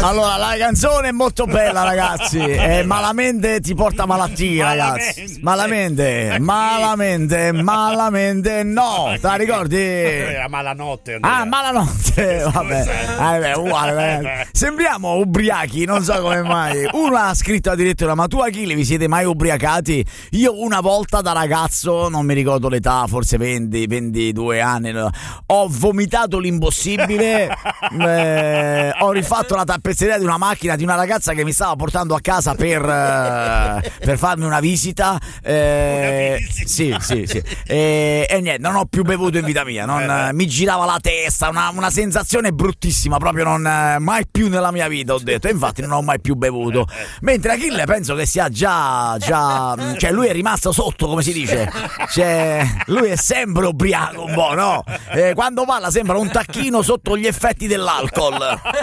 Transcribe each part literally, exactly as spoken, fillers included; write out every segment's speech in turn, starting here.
Allora, la canzone è molto bella, ragazzi. E malamente ti porta malattia, ragazzi. Malamente, malamente, malamente. No, te la ricordi? Era malanotte. Andrea. Ah, malanotte. Vabbè, ah, beh, uguale, ragazzi. Sembriamo ubriachi, non so come mai. Uno ha scritto addirittura: ma tu, Achille, vi siete mai ubriacati? Io una volta da ragazzo, non mi ricordo l'età, forse venti ventidue anni, ho vomitato l'impossibile. eh, ho rifatto la tappezzeria di una macchina di una ragazza che mi stava portando a casa per, eh, per farmi una visita. Eh, una visita. Sì, sì, sì. E, e niente, non ho più bevuto in vita mia. Non, eh, mi girava la testa, una, una sensazione bruttissima. Proprio non eh, mai più nella mia vita, ho detto. E infatti non ho mai più bevuto. Mentre Achille penso che sia già, già cioè lui è rimasto sotto, come si dice. Cioè, lui è sempre ubriaco un po', no? Eh, quando parla sembra un tacchino sotto gli effetti dell'alcol.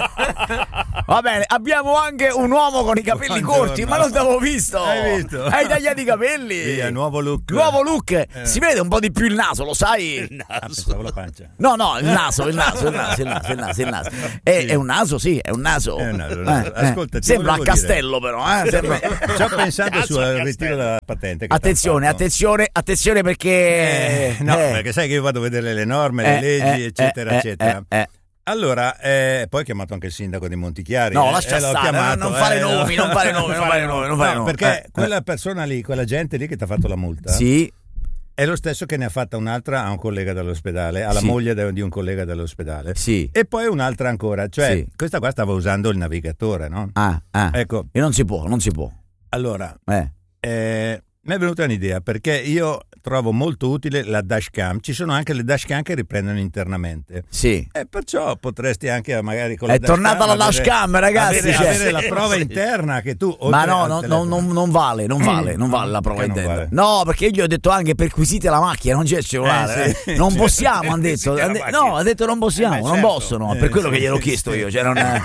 Va bene, abbiamo anche un uomo con i capelli Buongiorno. corti, ma non t'avevo visto. Hai visto? Hai tagliato i capelli. Via, nuovo look. Nuovo look. Eh. Si vede un po' di più il naso, lo sai? Il naso. Ah, pensavo la pancia. No, no, il naso, il naso, il naso, il naso, il naso, il naso. È, Sì. è un naso, sì, è un naso. È un naso, un naso. Eh, Ascolta, eh. ti Sembra a volevo Castello, però. Eh? Sembra... Ci ho pensato Cazzo, sul Castello. ritiro della patente. che Attenzione, t'hanno fatto. attenzione, attenzione perché. Eh, no, eh, perché sai che io vado a vedere le norme, le eh, leggi, eh, eccetera, eh, eccetera. eh, eh. Allora, eh, poi ho chiamato anche il sindaco di Montichiari. No, eh, lascia eh, l'ho stare, chiamato, non fare eh, nomi, non fare nomi, non fare nomi, non fare No, nomi. perché Eh, quella persona lì, quella gente lì che ti ha fatto la multa, Sì, è lo stesso che ne ha fatta un'altra a un collega dell'ospedale, alla Sì. moglie de- di un collega dell'ospedale. sì. E poi un'altra ancora, cioè Sì. questa qua stava usando il navigatore, no? Ah, ah. Ecco, E non si può, non si può. allora, Eh. eh, mi è venuta un'idea perché io trovo molto utile la dashcam. Ci sono anche le dashcam che riprendono internamente. Sì. E perciò potresti anche magari con la È tornata la avere- dashcam, ragazzi. avere, cioè. avere la prova interna che tu oltre Ma no, al no, no, telefono- non, non vale, non vale, non vale la prova Che non interna. vale? No, perché io gli ho detto anche perquisite la macchina, non c'è il cellulare. Eh, sì. eh. Non Cioè, possiamo, hanno detto. perquisite la Han de- macchina. No, ha detto non possiamo, Eh, beh, non certo. possono. Eh, per quello sì, che gliel'ho sì, chiesto sì. io. Cioè, non è...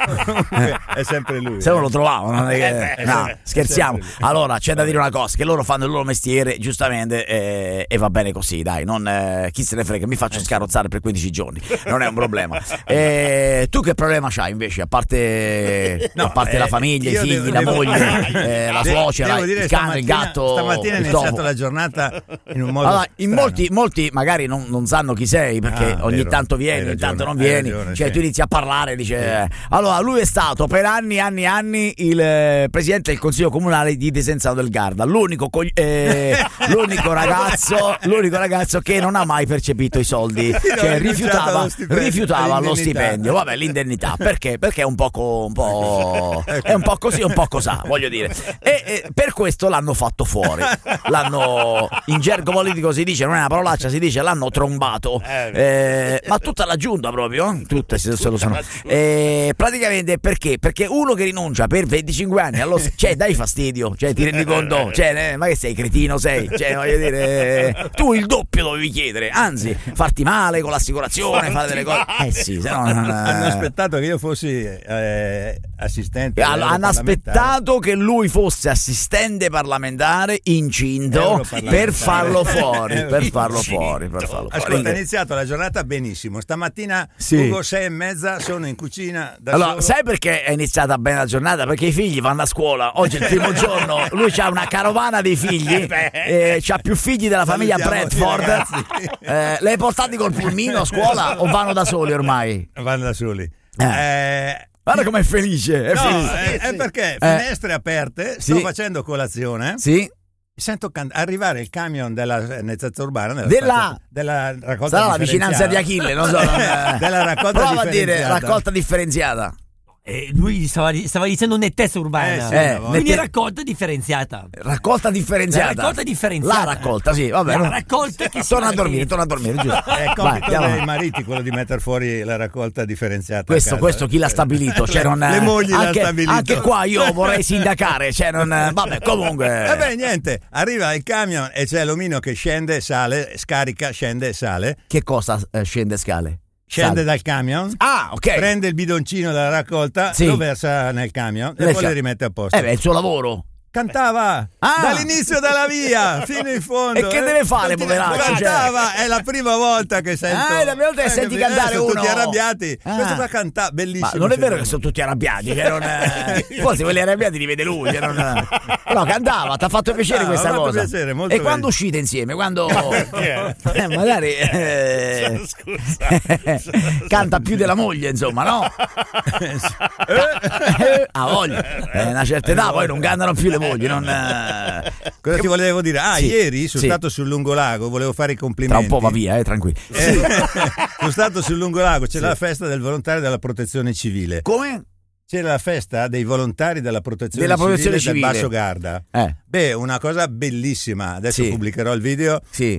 è sempre lui. Se non lo trovavo, non è che... Eh, No, eh, scherziamo. sempre lì. Allora, c'è da dire una cosa, che loro fanno il loro mestiere, giustamente, eh, e va bene così, dai, non, eh, chi se ne frega, mi faccio scarrozzare per quindici giorni, non è un problema. Eh, tu che problema c'hai invece, a parte, No, a parte eh, la famiglia, i io figli, devo- la devo- moglie, eh, la De- suocera, devo dire, il cane, il stamattina- gatto, Stamattina è il iniziata topo. la giornata in un modo Allora, in strano. molti, molti magari non, non sanno chi sei perché Ah, ogni vero, tanto hai vieni, ogni ragione, tanto non hai vieni, ragione, cioè sì. tu inizi a parlare, dice eh. Allora lui è stato per anni anni anni il eh, presidente del consiglio comunale di Desenzano del Garda, l'unico, cogli- eh, l'unico ragazzo l'unico ragazzo che non ha mai percepito i soldi, No, cioè ha rinunciato rifiutava, allo stipendio, rifiutava lo all'indennità. stipendio, vabbè l'indennità, perché? Perché è un poco, un po', è un po' così, un po' cosà, voglio dire, e, e per questo l'hanno fatto fuori, l'hanno, in gergo politico si dice, non è una parolaccia, si dice l'hanno trombato, eh, ma tutta la giunta proprio, eh? tutte se, se lo sono. Eh, praticamente perché? Perché uno che rinuncia per venticinque anni, allo, cioè dai fastidio, cioè ti rendi conto, cioè, eh, ma che sei cretino sei, cioè voglio dire, eh, tu il doppio dovevi chiedere, anzi farti male con l'assicurazione, fare delle cose, eh sì, se no non, Hanno eh. aspettato che io fossi eh, assistente. Hanno hanno europarlamentare. aspettato che lui fosse assistente parlamentare incinto Europarlamentare. per farlo fuori, per Incinto. farlo fuori, per farlo fuori. Ascolta, è iniziata la giornata benissimo. Stamattina, Sì. Ugo, sei e mezza, sono in cucina da Allora, solo. sai perché è iniziata bene la giornata? Perché i figli vanno a scuola. Oggi è il primo giorno, lui ha una carovana dei figli, eh, c'ha più figli della famiglia Salutiamo i Bradford. ragazzi. Eh, le hai portati col pulmino a scuola o vanno da soli ormai? Vanno da soli. Eh. Eh, Guarda com'è felice, è no, felice. è, è perché Eh. finestre aperte, sto Sì. facendo colazione. Sì? Sento can- arrivare il camion della nettezza urbana della, Della- spazio- della raccolta Sarà la vicinanza di differenziata. Achille, non so. non, eh. Della raccolta Prova a dire differenziata. raccolta differenziata. Eh, lui stava, stava dicendo nettezza urbana, Eh, sì, Eh, quindi nette- raccolta differenziata. Raccolta differenziata. La raccolta differenziata. La raccolta, sì, vabbè. La no. raccolta che si Torna a fa dormire, bene. torna a dormire, giusto. È il Vai, compito andiamo. dei mariti quello di mettere fuori la raccolta differenziata. a Questo, casa. questo chi l'ha stabilito? Cioè, non, Le mogli l'hanno anche, stabilito. anche qua io vorrei sindacare, cioè non, vabbè, comunque. Eh beh, niente, arriva il camion e c'è l'omino che scende, sale, scarica, scende, sale, Che cosa eh, scende scale? scende Sale. dal camion, Ah, ok. prende il bidoncino della raccolta, Sì. lo versa nel camion e Nel poi ca- le rimette a posto. Eh beh, è il suo lavoro. Cantava Ah. dall'inizio della via fino in fondo. E che deve fare, poveraccio? Cantava, è la prima volta che sento. Ah, è la prima volta che eh, senti eh, cantare sono uno. tutti arrabbiati. Ah. Questo qua canta bellissimo. Ma non è vero secondo che me. sono tutti arrabbiati, che non è... Forse quelli arrabbiati li vede lui, che non... No, cantava, ti ha fatto piacere Ah, questa mi ha fatto cosa. piacere, molto e quando bene. uscite insieme? Quando Perché? eh, magari eh, Scusa. canta più della moglie, insomma, no? Ah, voglia. Eh, una certa età poi non cantano più le mogli, non eh, Cosa ti volevo dire? Ah, Sì, ieri sono sì. stato sul Lungolago, volevo fare i tra complimenti. un po' va via, eh, tranquilli. Eh, sono stato sul Lungolago, c'è la festa del volontario della protezione civile. Come? C'era la festa dei volontari della protezione, Della protezione civile, civile. del Basso Garda. Eh. Beh, una cosa bellissima. Adesso Sì. pubblicherò il video. Sì.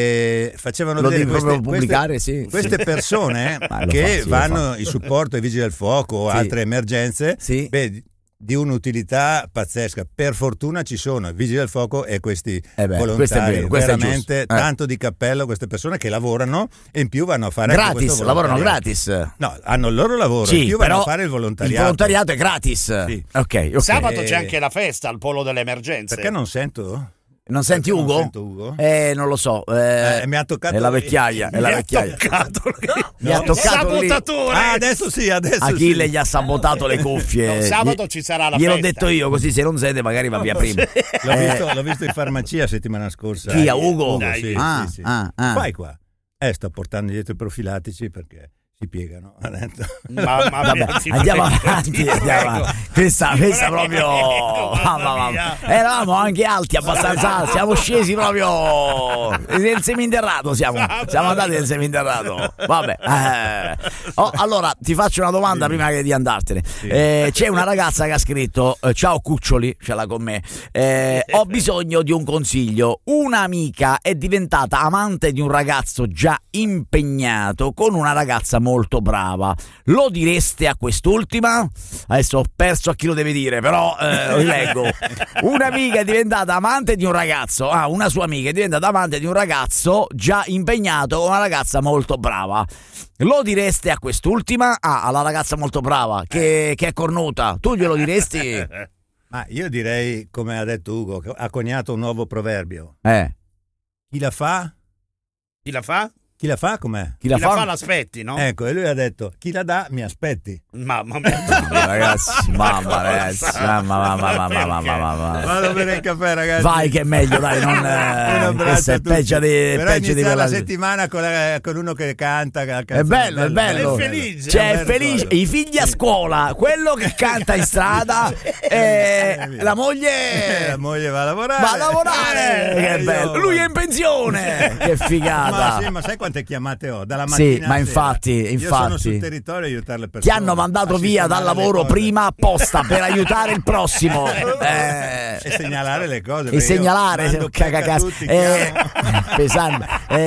E facevano Lo vedere devi queste, proprio pubblicare, queste, sì. queste persone Ma lo che fa, sì, lo vanno fa. in supporto ai vigili del fuoco o Sì. altre emergenze. Sì. Beh, di un'utilità pazzesca. Per fortuna ci sono i vigili del fuoco e questi Eh beh, volontari. questo è vero, questo è veramente giusto. Eh. tanto di cappello queste persone che lavorano e in più vanno a fare anche Gratis, questo lavorano volontariato. gratis. No, hanno il loro lavoro, in Sì, più però vanno a fare il volontariato. Il volontariato è gratis. Sì. Ok, ok. Sabato Eh, c'è anche la festa al polo delle emergenze. Perché non sento? Non senti Perché non Ugo? sento Ugo? Eh, non lo so. Eh, Eh, mi ha toccato È la lì. vecchiaia, è la Mi ha vecchiaia. toccato lì. Mi ha toccato lì. Sabotatore. Ah, adesso sì, adesso Achille sì. gli ha sabotato le cuffie. No, sabato Gli- ci sarà la Gliel'ho festa. detto io, così se non siete magari va via prima. L'ho, Eh, visto, l'ho visto in farmacia settimana scorsa. Chi, a Ugo? Dai, sì, Ah, sì, sì. ah, ah. Fai qua. Eh, sto portando dietro i profilattici perché si piegano. Ha detto. Mamma Vabbè, mia, ti andiamo prego. avanti, Ti andiamo prego. avanti. Questa, questa Ti proprio prego, mamma, mamma mamma. mia. Eravamo anche alti, abbastanza alti. Siamo scesi proprio nel seminterrato. Siamo, siamo andati nel seminterrato. Vabbè, eh. Oh, allora ti faccio una domanda prima che di andartene. Eh, c'è una ragazza che ha scritto: eh, ciao cuccioli, ce l'ha con me. Eh, ho bisogno di un consiglio. Un'amica è diventata amante di un ragazzo già impegnato con una ragazza molto brava. Lo direste a quest'ultima? Adesso ho perso a chi lo deve dire, però eh, lo rileggo. Un'amica è diventata amante di un ragazzo. Ah, una sua amica è diventata amante di un ragazzo già impegnato con una ragazza molto brava. Lo direste a quest'ultima? Ah, alla ragazza molto brava che, che è cornuta. Tu glielo diresti? Ma io direi, come ha detto Ugo, che ha coniato un nuovo proverbio. Eh, Chi la fa? Chi la fa? Chi la fa com'è? chi la Chi la fa? fa l'aspetti, no? Ecco, e lui ha detto, chi la dà mi aspetti. Mamma mia. Mamma, ragazzi, mamma, ragazzi, mamma, mamma, mamma, mamma, mamma, mamma. Vado a bere il caffè, ragazzi. Vai che è meglio, dai, non Un eh, abbraccio questo a è tutti. peggio di Però peggio di iniziare quella. la settimana con, la- con uno che canta. che la È canzone bello, è bello. È felice. Cioè, è Alberto, felice. guarda. I figli a scuola, quello che canta in strada, e la Eh, moglie la moglie va a lavorare. va a lavorare. Eh, Che io- bello. Lui è in pensione. Che Ma, figata. sì, ma sai quante chiamate ho? Dalla Sì, mattina ma alla infatti, sera. Io sono infatti. sul territorio a aiutare le Ti persone. hanno mandato a via dal sistemare le lavoro cose. prima apposta per aiutare il prossimo. Eh, E segnalare le cose. e perché io segnalare mando se- caga pecca a cazzo. tutti, Eh, chiamo. pesante.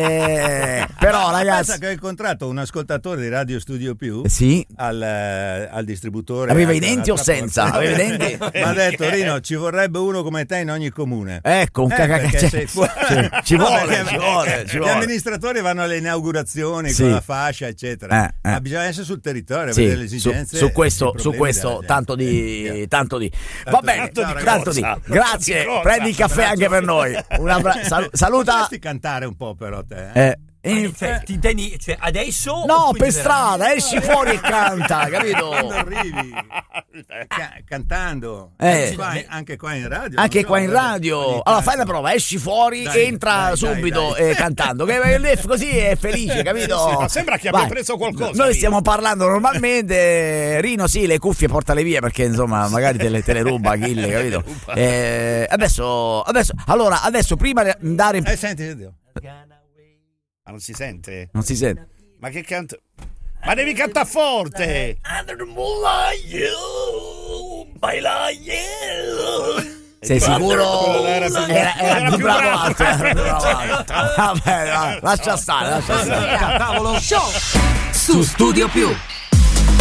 Eh, però Ma ragazzi, pensa che ho incontrato un ascoltatore di Radio Studio Più sì. al, eh, al distributore. Aveva i anche denti o dall'altra senza? parte. Aveva i denti? Mi ha detto, Rino, ci vorrebbe uno come te in ogni comune. Ecco, un Eh, caga perché cioè, sei fuori- sì, ci No, vuole, perché ci vuole, ci Gli vuole. amministratori vanno alle inaugurazioni Sì. con la fascia, eccetera. Eh, eh. Ma bisogna essere sul territorio, Sì, vedere le su, esigenze. su e questo, i su problemi questo della gente. tanto di, Eh, tanto di. Va Tanto- bene, tanto di tanto di. cosa. Grazie, Tanto di cosa. prendi il caffè anche per noi. Un abbra- sal- saluta. Dovresti cantare un po' però te. eh? Eh, in- Cioè, ti intendi cioè, adesso? no, o per in generale? strada, esci fuori e canta, capito? Quando arrivi ca- cantando Eh. anche, qua, anche qua in radio Anche non so, qua in ogni radio. tanto. Allora fai la prova, esci fuori, Dai, entra dai, dai, subito dai. eh, cantando. Che lei così è felice, capito? Sì, sì, ma sembra che abbia Vai. preso qualcosa, Noi Rino. stiamo parlando normalmente. Rino, sì, le cuffie portale via perché insomma, magari te le, te le ruba Achille, capito? Eh, adesso, adesso, allora, adesso prima di andare in. Eh, senti, senti. Ma non si sente? Non si sente. Ma che canto? Ma devi cantare forte! Sei sicuro? Quello là era più- Era, era era più più bravo bravo. altro, era più bravo altro. Vabbè, va, lascia stare, lascia stare. Cavolo. Su Studio Più.